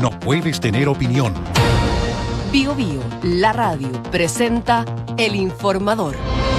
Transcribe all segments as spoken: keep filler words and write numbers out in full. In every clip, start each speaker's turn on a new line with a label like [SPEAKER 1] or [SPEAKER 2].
[SPEAKER 1] no puedes tener opinión.
[SPEAKER 2] Bio Bio, la radio, presenta El Informador.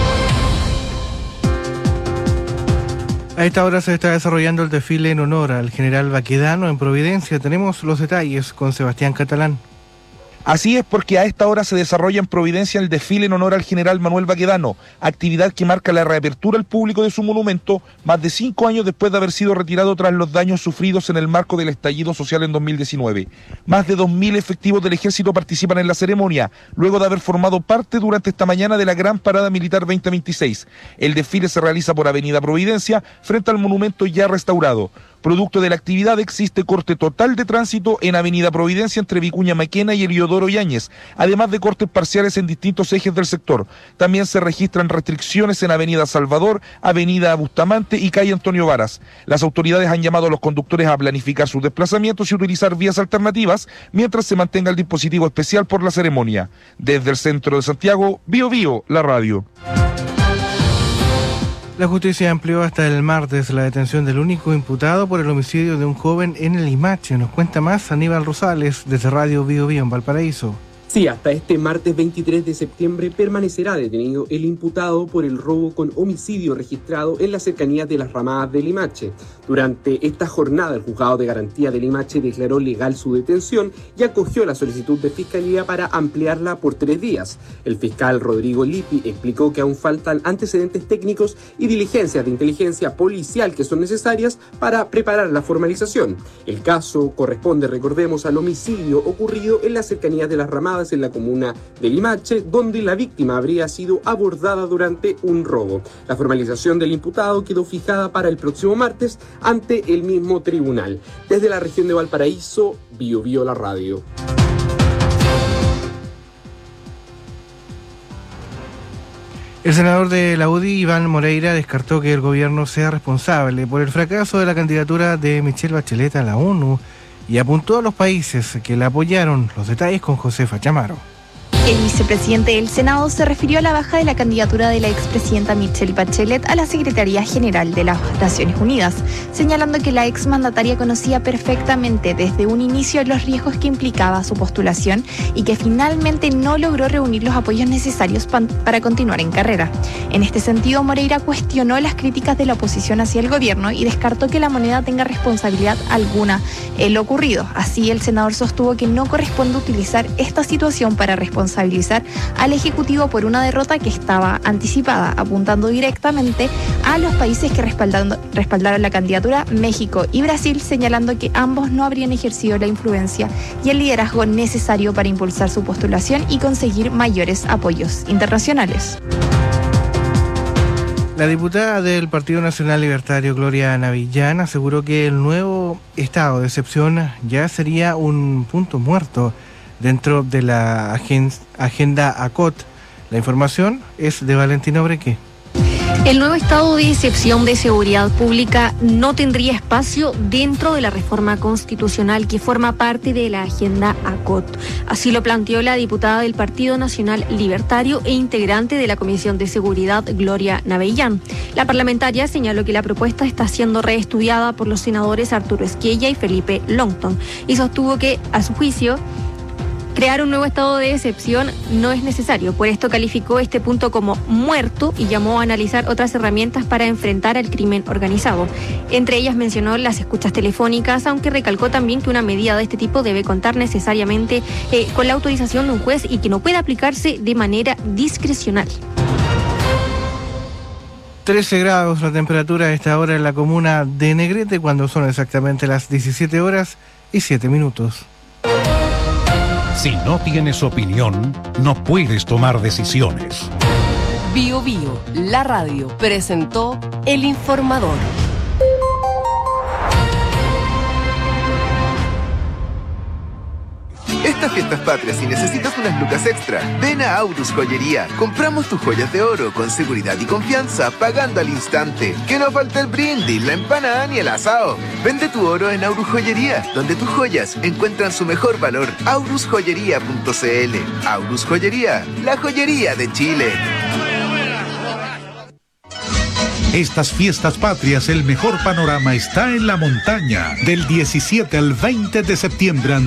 [SPEAKER 3] A esta hora se está desarrollando el desfile en honor al general Baquedano en Providencia. Tenemos los detalles con Sebastián Catalán.
[SPEAKER 4] Así es, porque a esta hora se desarrolla en Providencia el desfile en honor al general Manuel Baquedano, actividad que marca la reapertura al público de su monumento más de cinco años después de haber sido retirado tras los daños sufridos en el marco del estallido social en dos mil diecinueve. Más de dos mil efectivos del ejército participan en la ceremonia, luego de haber formado parte durante esta mañana de la Gran Parada Militar veinte veintiséis. El desfile se realiza por Avenida Providencia, frente al monumento ya restaurado. Producto de la actividad existe corte total de tránsito en Avenida Providencia entre Vicuña Maquena y Eliodoro Yáñez, además de cortes parciales en distintos ejes del sector. También se registran restricciones en Avenida Salvador, Avenida Bustamante y calle Antonio Varas. Las autoridades han llamado a los conductores a planificar sus desplazamientos y utilizar vías alternativas mientras se mantenga el dispositivo especial por la ceremonia. Desde el centro de Santiago, Bio Bio, la radio.
[SPEAKER 3] La justicia amplió hasta el martes la detención del único imputado por el homicidio de un joven en el Limache. Nos cuenta más Aníbal Rosales desde Radio Bio Bio en Valparaíso.
[SPEAKER 5] Sí, hasta este martes veintitrés de septiembre permanecerá detenido el imputado por el robo con homicidio registrado en las cercanías de las Ramadas de Limache. Durante esta jornada, el juzgado de garantía de Limache declaró legal su detención y acogió la solicitud de fiscalía para ampliarla por tres días. El fiscal Rodrigo Lippi explicó que aún faltan antecedentes técnicos y diligencias de inteligencia policial que son necesarias para preparar la formalización. El caso corresponde, recordemos, al homicidio ocurrido en las cercanías de las Ramadas en la comuna de Limache, donde la víctima habría sido abordada durante un robo. La formalización del imputado quedó fijada para el próximo martes ante el mismo tribunal. Desde la región de Valparaíso, Bio Bio la radio.
[SPEAKER 3] El senador de la U D I, Iván Moreira, descartó que el gobierno sea responsable por el fracaso de la candidatura de Michelle Bachelet a la ONU y apuntó a los países que la apoyaron. Los detalles con Josefa Chamaro.
[SPEAKER 6] El vicepresidente del Senado se refirió a la baja de la candidatura de la expresidenta Michelle Bachelet a la Secretaría General de las Naciones Unidas, señalando que la exmandataria conocía perfectamente desde un inicio los riesgos que implicaba su postulación y que finalmente no logró reunir los apoyos necesarios pan- para continuar en carrera. En este sentido, Moreira cuestionó las críticas de la oposición hacia el gobierno y descartó que la moneda tenga responsabilidad alguna en lo ocurrido. Así, el senador sostuvo que no corresponde utilizar esta situación para responsabilizar al Ejecutivo por una derrota que estaba anticipada, apuntando directamente a los países que respaldaron, respaldaron la candidatura, México y Brasil, señalando que ambos no habrían ejercido la influencia y el liderazgo necesario para impulsar su postulación y conseguir mayores apoyos internacionales.
[SPEAKER 3] La diputada del Partido Nacional Libertario, Gloria Navillán, aseguró que el nuevo estado de excepción ya sería un punto muerto dentro de la agenda A C O T. La información es de Valentina Obreque.
[SPEAKER 7] El nuevo estado de excepción de seguridad pública no tendría espacio dentro de la reforma constitucional que forma parte de la agenda A C O T. Así lo planteó la diputada del Partido Nacional Libertario e integrante de la Comisión de Seguridad, Gloria Navillán. La parlamentaria señaló que la propuesta está siendo reestudiada por los senadores Arturo Esquella y Felipe Longton y sostuvo que, a su juicio, crear un nuevo estado de excepción no es necesario. Por esto calificó este punto como muerto y llamó a analizar otras herramientas para enfrentar al crimen organizado. Entre ellas mencionó las escuchas telefónicas, aunque recalcó también que una medida de este tipo debe contar necesariamente eh, con la autorización de un juez y que no puede aplicarse de manera discrecional.
[SPEAKER 3] trece grados la temperatura a esta hora en la comuna de Negrete, cuando son exactamente las diecisiete horas y siete minutos.
[SPEAKER 1] Si no tienes opinión, no puedes tomar decisiones.
[SPEAKER 2] Bio Bio, la radio, presentó El Informador.
[SPEAKER 8] Estas fiestas patrias, si necesitas unas lucas extra, ven a Aurus Joyería. Compramos tus joyas de oro con seguridad y confianza, pagando al instante. Que no falte el brindis, la empanada ni el asado. Vende tu oro en Aurus Joyería, donde tus joyas encuentran su mejor valor. aurus joyería punto c l. Aurus Joyería, la joyería de Chile.
[SPEAKER 1] Estas fiestas patrias, el mejor panorama está en la montaña. Del diecisiete al veinte de septiembre.